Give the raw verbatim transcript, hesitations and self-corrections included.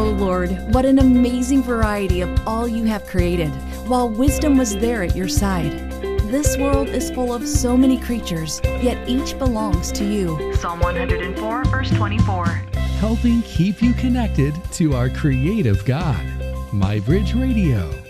Oh Lord, what an amazing variety of all you have created, while wisdom was there at your side. This world is full of so many creatures, yet each belongs to you. Psalm one hundred four, verse twenty-four. Helping keep you connected to our creative God. MyBridge Radio.